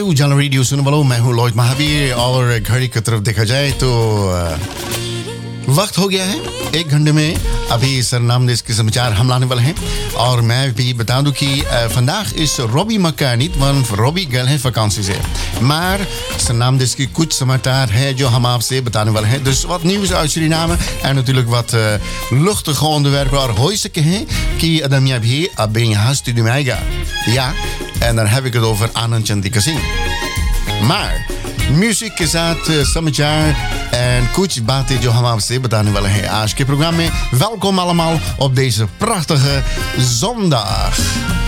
उजाला रेडियो सुनने वालों, मैं हूं लॉयड महावीर और घड़ी की तरफ देखा जाए तो वक्त हो गया है 1 घंटे में अभी सरनाम देश के समाचार हम लाने वाले हैं और मैं भी बता दूं कि vandaag is Robbie Makka niet, want Robbie गए हैं vakantie से, maar सरनाम देश की कुछ समाचार है जो हम आपसे बताने वाले हैं. Dus wat nieuws uit Suriname en natuurlijk wat luchtige onderwerpen waar हो सके हैं कि अदम या भी अब यहाँ स्टूडियो में आएगा. Ja, en dan heb ik het over Anand Chandika Singh. Maar music के साथ समाचार en कुछ बातें जो हम आपसे बताने वाले हैं आज के प्रोग्राम में. Welkom allemaal op deze prachtige zondag.